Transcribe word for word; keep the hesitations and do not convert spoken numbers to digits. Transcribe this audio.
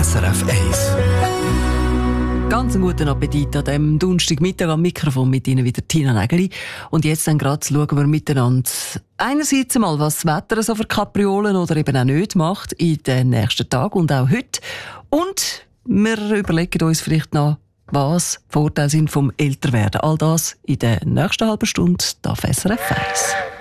S R F eins. Ganz einen guten Appetit an diesem Donnerstagmittag am Mikrofon mit Ihnen wieder Tina Nägeli. Und jetzt dann gerade schauen wir miteinander einerseits einmal, was das Wetter so für Kapriolen oder eben auch nicht macht in den nächsten Tagen und auch heute. Und wir überlegen uns vielleicht noch, was Vorteile sind vom Älterwerden. All das in der nächsten halben Stunde auf S R F eins.